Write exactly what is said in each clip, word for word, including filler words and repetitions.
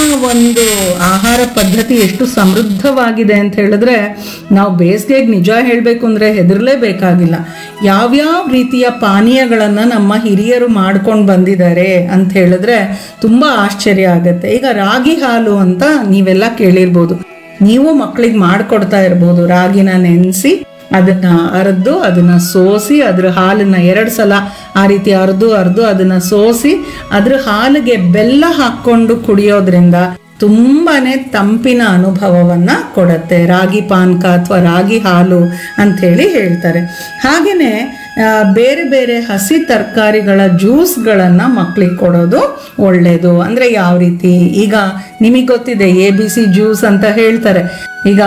ಒಂದು ಆಹಾರ ಪದ್ಧತಿ ಎಷ್ಟು ಸಮೃದ್ಧವಾಗಿದೆ ಅಂತ ಹೇಳಿದ್ರೆ ನಾವು ಬೇಸಿಗೆಗೆ ನಿಜ ಹೇಳಬೇಕು ಅಂದರೆ ಹೆದರಲೇಬೇಕಾಗಿಲ್ಲ. ಯಾವ್ಯಾವ ರೀತಿಯ ಪಾನೀಯಗಳನ್ನು ನಮ್ಮ ಹಿರಿಯರು ಮಾಡ್ಕೊಂಡು ಬಂದಿದ್ದಾರೆ ಅಂತ ಹೇಳಿದ್ರೆ ತುಂಬ ಆಶ್ಚರ್ಯ ಆಗುತ್ತೆ. ಈಗ ರಾಗಿ ಹಾಲು ಅಂತ ನೀವೆಲ್ಲ ಕೇಳಿರ್ಬೋದು, ನೀವು ಮಕ್ಕಳಿಗೆ ಮಾಡಿಕೊಡ್ತಾ ಇರ್ಬೋದು. ರಾಗಿನ ನೆನೆಸಿ ಅದನ್ನ ಅರ್ದು ಅದನ್ನ ಸೋಸಿ ಅದ್ರ ಹಾಲನ್ನ ಎರಡು ಸಲ ಆ ರೀತಿ ಅರ್ದು ಅರ್ದು ಅದನ್ನ ಸೋಸಿ ಅದ್ರ ಹಾಲಿಗೆ ಬೆಲ್ಲ ಹಾಕ್ಕೊಂಡು ಕುಡಿಯೋದ್ರಿಂದ ತುಂಬಾನೇ ತಂಪಿನ ಅನುಭವವನ್ನ ಕೊಡುತ್ತೆ. ರಾಗಿ ಪಾನಕ ಅಥವಾ ರಾಗಿ ಹಾಲು ಅಂಥೇಳಿ ಹೇಳ್ತಾರೆ. ಹಾಗೆಯೇ ಬೇರೆ ಬೇರೆ ಹಸಿ ತರಕಾರಿಗಳ ಜ್ಯೂಸ್ಗಳನ್ನು ಮಕ್ಕಳಿಗೆ ಕೊಡೋದು ಒಳ್ಳೆಯದು. ಅಂದರೆ ಯಾವ ರೀತಿ, ಈಗ ನಿಮಗೆ ಗೊತ್ತಿದೆ ಎ ಬಿ ಸಿ ಜ್ಯೂಸ್ ಅಂತ ಹೇಳ್ತಾರೆ. ಈಗ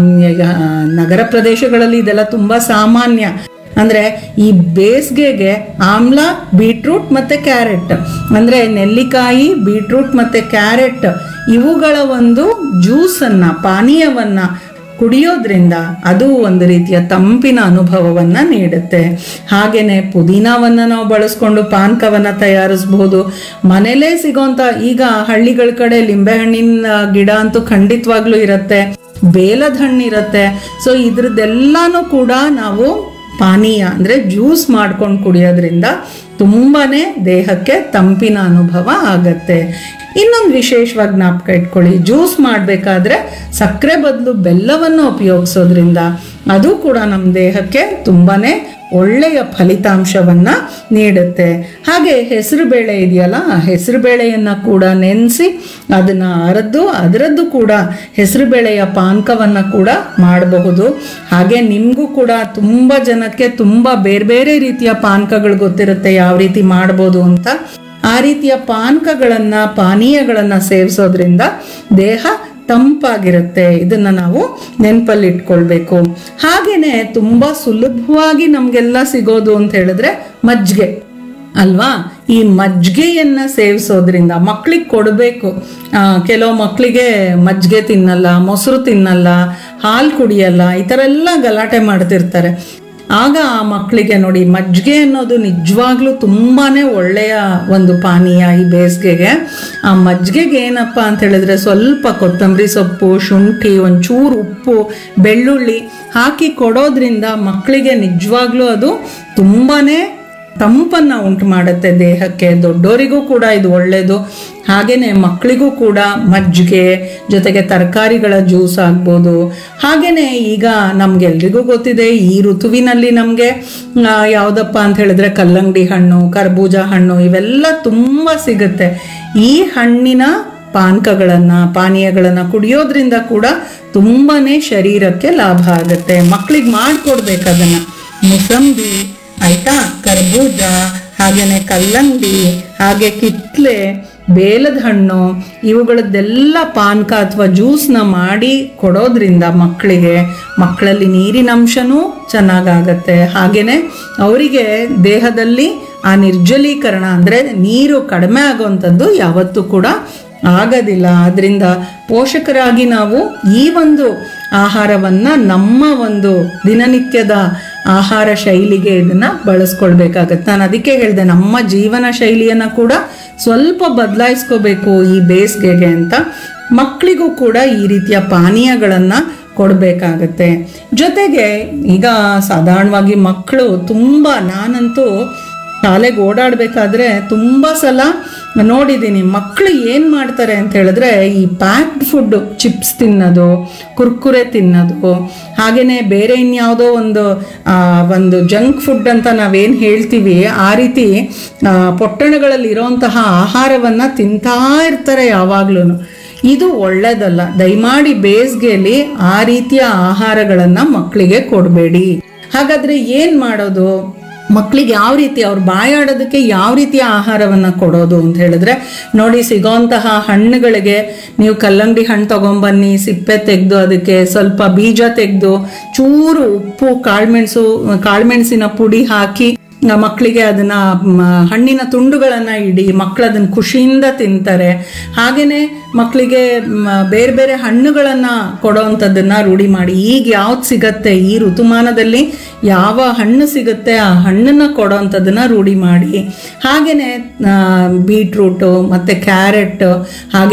ನಗರ ಪ್ರದೇಶಗಳಲ್ಲಿ ಇದೆಲ್ಲ ತುಂಬ ಸಾಮಾನ್ಯ. ಅಂದರೆ ಈ ಬೇಸಿಗೆಗೆ ಆಮ್ಲ, ಬೀಟ್ರೂಟ್ ಮತ್ತು ಕ್ಯಾರೆಟ್, ಅಂದರೆ ನೆಲ್ಲಿಕಾಯಿ, ಬೀಟ್ರೂಟ್ ಮತ್ತು ಕ್ಯಾರೆಟ್ ಇವುಗಳ ಒಂದು ಜ್ಯೂಸನ್ನು, ಪಾನೀಯವನ್ನು ಕುಡಿಯೋದ್ರಿಂದ ಅದು ಒಂದು ರೀತಿಯ ತಂಪಿನ ಅನುಭವವನ್ನು ನೀಡುತ್ತೆ. ಹಾಗೆಯೇ ಪುದೀನವನ್ನು ನಾವು ಬಳಸ್ಕೊಂಡು ಪಾನಕವನ್ನು ತಯಾರಿಸ್ಬೋದು. ಮನೇಲೇ ಸಿಗೋಂಥ, ಈಗ ಹಳ್ಳಿಗಳ ಕಡೆ ಲಿಂಬೆಹಣ್ಣಿನ ಗಿಡ ಅಂತೂ ಖಂಡಿತವಾಗ್ಲೂ ಇರುತ್ತೆ, ಬೇಲದ ಹಣ್ಣು ಇರುತ್ತೆ. ಸೊ ಇದ್ರದ್ದೆಲ್ಲನೂ ಕೂಡ ನಾವು ಪಾನೀಯ ಅಂದರೆ ಜ್ಯೂಸ್ ಮಾಡ್ಕೊಂಡು ಕುಡಿಯೋದ್ರಿಂದ ತುಂಬಾ ದೇಹಕ್ಕೆ ತಂಪಿನ ಅನುಭವ ಆಗತ್ತೆ. ಇನ್ನೊಂದು ವಿಶೇಷವಾಗಿ ಜ್ಞಾಪಕ ಇಟ್ಕೊಳ್ಳಿ, ಜ್ಯೂಸ್ ಮಾಡಬೇಕಾದ್ರೆ ಸಕ್ಕರೆ ಬದಲು ಬೆಲ್ಲವನ್ನು ಉಪಯೋಗಿಸೋದ್ರಿಂದ ಅದು ಕೂಡ ನಮ್ಮ ದೇಹಕ್ಕೆ ತುಂಬಾ ಒಳ್ಳೆಯ ಫಲಿತಾಂಶವನ್ನು ನೀಡುತ್ತೆ. ಹಾಗೆ ಹೆಸರು ಬೇಳೆ ಇದೆಯಲ್ಲ, ಆ ಹೆಸರು ಬೇಳೆಯನ್ನು ಕೂಡ ನೆನೆಸಿ ಅದನ್ನು ಅರೆದು ಅದರದ್ದು ಕೂಡ ಹೆಸರು ಬೇಳೆಯ ಪಾನಕವನ್ನು ಕೂಡ ಮಾಡಬಹುದು. ಹಾಗೆ ನಿಮಗೂ ಕೂಡ ತುಂಬ ಜನಕ್ಕೆ ತುಂಬ ಬೇರೆ ಬೇರೆ ರೀತಿಯ ಪಾನಕಗಳು ಗೊತ್ತಿರುತ್ತೆ, ಯಾವ ರೀತಿ ಮಾಡ್ಬೋದು ಅಂತ. ಆ ರೀತಿಯ ಪಾನಕಗಳನ್ನು, ಪಾನೀಯಗಳನ್ನು ಸೇವಿಸೋದ್ರಿಂದ ದೇಹ ತಂಪಾಗಿರುತ್ತೆ. ಇದನ್ನು ನಾವು ನೆನಪಲ್ಲಿ ಇಟ್ಕೊಳ್ಬೇಕು. ಹಾಗೆಯೇ ತುಂಬ ಸುಲಭವಾಗಿ ನಮಗೆಲ್ಲ ಸಿಗೋದು ಅಂತ ಹೇಳಿದ್ರೆ ಮಜ್ಜಿಗೆ ಅಲ್ವಾ. ಈ ಮಜ್ಜಿಗೆಯನ್ನು ಸೇವಿಸೋದ್ರಿಂದ ಮಕ್ಕಳಿಗೆ ಕೊಡಬೇಕು. ಕೆಲವು ಮಕ್ಕಳಿಗೆ ಮಜ್ಜಿಗೆ ತಿನ್ನಲ್ಲ, ಮೊಸರು ತಿನ್ನಲ್ಲ, ಹಾಲು ಕುಡಿಯಲ್ಲ, ಈ ಥರ ಎಲ್ಲ ಗಲಾಟೆ ಮಾಡ್ತಿರ್ತಾರೆ. ಆಗ ಆ ಮಕ್ಕಳಿಗೆ ನೋಡಿ, ಮಜ್ಜಿಗೆ ಅನ್ನೋದು ನಿಜವಾಗ್ಲೂ ತುಂಬಾ ಒಳ್ಳೆಯ ಒಂದು ಪಾನೀಯ ಈ ಬೇಸಿಗೆಗೆ. ಆ ಮಜ್ಜಿಗೆಗೆ ಏನಪ್ಪ ಅಂತ ಹೇಳಿದ್ರೆ ಸ್ವಲ್ಪ ಕೊತ್ತಂಬರಿ ಸೊಪ್ಪು, ಶುಂಠಿ, ಒಂಚೂರು ಉಪ್ಪು, ಬೆಳ್ಳುಳ್ಳಿ ಹಾಕಿ ಕೊಡೋದ್ರಿಂದ ಮಕ್ಕಳಿಗೆ ನಿಜವಾಗ್ಲೂ ಅದು ತುಂಬಾ ತಂಪನ್ನು ಉಂಟು ಮಾಡುತ್ತೆ ದೇಹಕ್ಕೆ. ದೊಡ್ಡೋರಿಗೂ ಕೂಡ ಇದು ಒಳ್ಳೆಯದು. ಹಾಗೆಯೇ ಮಕ್ಕಳಿಗೂ ಕೂಡ ಮಜ್ಜಿಗೆ ಜೊತೆಗೆ ತರಕಾರಿಗಳ ಜ್ಯೂಸ್ ಆಗ್ಬೋದು. ಹಾಗೆಯೇ ಈಗ ನಮಗೆಲ್ರಿಗೂ ಗೊತ್ತಿದೆ, ಈ ಋತುವಿನಲ್ಲಿ ನಮಗೆ ಯಾವುದಪ್ಪ ಅಂತ ಹೇಳಿದ್ರೆ ಕಲ್ಲಂಗಡಿ ಹಣ್ಣು, ಕರ್ಬೂಜ ಹಣ್ಣು ಇವೆಲ್ಲ ತುಂಬ ಸಿಗುತ್ತೆ. ಈ ಹಣ್ಣಿನ ಪಾನಕಗಳನ್ನು, ಪಾನೀಯಗಳನ್ನು ಕುಡಿಯೋದ್ರಿಂದ ಕೂಡ ತುಂಬಾ ಶರೀರಕ್ಕೆ ಲಾಭ ಆಗುತ್ತೆ. ಮಕ್ಕಳಿಗೆ ಮಾಡಿಕೊಡ್ಬೇಕು ಅದನ್ನು. ಮುಸಂಬಿ ಆಯಿತಾ, ಕರ್ಬೂಜ, ಹಾಗೆಯೇ ಕಲ್ಲಂಗಡಿ, ಹಾಗೆ ಕಿತ್ಲೆ, ಬೇಲದ ಹಣ್ಣು ಇವುಗಳದ್ದೆಲ್ಲ ಪಾನಕ ಅಥವಾ ಜ್ಯೂಸ್ನ ಮಾಡಿ ಕೊಡೋದ್ರಿಂದ ಮಕ್ಕಳಿಗೆ ಮಕ್ಕಳಲ್ಲಿ ನೀರಿನ ಅಂಶನೂ ಚೆನ್ನಾಗಾಗತ್ತೆ. ಹಾಗೆಯೇ ಅವರಿಗೆ ದೇಹದಲ್ಲಿ ಆ ನಿರ್ಜಲೀಕರಣ ಅಂದರೆ ನೀರು ಕಡಿಮೆ ಆಗುವಂಥದ್ದು ಯಾವತ್ತೂ ಕೂಡ ಆಗೋದಿಲ್ಲ. ಆದ್ದರಿಂದ ಪೋಷಕರಾಗಿ ನಾವು ಈ ಒಂದು ಆಹಾರವನ್ನು ನಮ್ಮ ಒಂದು ದಿನನಿತ್ಯದ ಆಹಾರ ಶೈಲಿಗೆ ಇದನ್ನು ಬಳಸ್ಕೊಳ್ಬೇಕಾಗತ್ತೆ. ನಾನು ಅದಕ್ಕೆ ಹೇಳಿದೆ, ನಮ್ಮ ಜೀವನ ಶೈಲಿಯನ್ನು ಕೂಡ ಸ್ವಲ್ಪ ಬದಲಾಯಿಸ್ಕೋಬೇಕು ಈ ಬೇಸಿಗೆಗೆ ಅಂತ. ಮಕ್ಕಳಿಗೂ ಕೂಡ ಈ ರೀತಿಯ ಪಾನೀಯಗಳನ್ನು ಕೊಡಬೇಕಾಗತ್ತೆ. ಜೊತೆಗೆ ಈಗ ಸಾಧಾರಣವಾಗಿ ಮಕ್ಕಳು ತುಂಬ, ನಾನಂತೂ ಶಾಲೆಗೆ ಓಡಾಡಬೇಕಾದ್ರೆ ತುಂಬ ಸಲ ನೋಡಿದ್ದೀನಿ, ಮಕ್ಕಳು ಏನು ಮಾಡ್ತಾರೆ ಅಂತ ಹೇಳಿದ್ರೆ ಈ ಪ್ಯಾಕ್ಡ್ ಫುಡ್ಡು, ಚಿಪ್ಸ್ ತಿನ್ನೋದು, ಕುರ್ಕುರೆ ತಿನ್ನೋದು, ಹಾಗೆಯೇ ಬೇರೆ ಇನ್ಯಾವುದೋ ಒಂದು ಒಂದು ಜಂಕ್ ಫುಡ್ ಅಂತ ನಾವೇನು ಹೇಳ್ತೀವಿ ಆ ರೀತಿ ಪೊಟ್ಟಣಗಳಲ್ಲಿ ಇರೋಂತಹ ಆಹಾರವನ್ನು ತಿಂತಾ ಇರ್ತಾರೆ ಯಾವಾಗ್ಲೂ. ಇದು ಒಳ್ಳೆಯದಲ್ಲ. ದಯಮಾಡಿ ಬೇಸಿಗೆಯಲ್ಲಿ ಆ ರೀತಿಯ ಆಹಾರಗಳನ್ನು ಮಕ್ಕಳಿಗೆ ಕೊಡಬೇಡಿ. ಹಾಗಾದರೆ ಏನು ಮಾಡೋದು? ಮಕ್ಕಳಿಗೆ ಯಾವ ರೀತಿ ಅವ್ರು ಬಾಯಾಡೋದಕ್ಕೆ ಯಾವ ರೀತಿಯ ಆಹಾರವನ್ನು ಕೊಡೋದು ಅಂತ ಹೇಳಿದ್ರೆ, ನೋಡಿ, ಸಿಗೋಂತಹ ಹಣ್ಣುಗಳಿಗೆ ನೀವು ಕಲ್ಲಂಗಡಿ ಹಣ್ಣು ತೊಗೊಂಬನ್ನಿ, ಸಿಪ್ಪೆ ತೆಗೆದು ಅದಕ್ಕೆ ಸ್ವಲ್ಪ ಬೀಜ ತೆಗೆದು ಚೂರು ಉಪ್ಪು, ಕಾಳುಮೆಣಸು ಕಾಳುಮೆಣಸಿನ ಪುಡಿ ಹಾಕಿ ಮಕ್ಕಳಿಗೆ ಅದನ್ನು ಹಣ್ಣಿನ ತುಂಡುಗಳನ್ನು ಇಡಿ, ಮಕ್ಕಳು ಅದನ್ನು ಖುಷಿಯಿಂದ ತಿಂತಾರೆ. ಹಾಗೆಯೇ ಮಕ್ಕಳಿಗೆ ಬೇರೆ ಬೇರೆ ಹಣ್ಣುಗಳನ್ನು ಕೊಡೋವಂಥದ್ದನ್ನು ರೂಢಿ ಮಾಡಿ. ಈಗ ಯಾವ್ದು ಸಿಗತ್ತೆ, ಈ ಋತುಮಾನದಲ್ಲಿ ಯಾವ ಹಣ್ಣು ಸಿಗುತ್ತೆ ಆ ಹಣ್ಣನ್ನು ಕೊಡೋವಂಥದ್ದನ್ನು ರೂಢಿ ಮಾಡಿ. ಹಾಗೆಯೇ ಬೀಟ್ರೂಟು ಮತ್ತು ಕ್ಯಾರೆಟ್, ಹಾಗೆ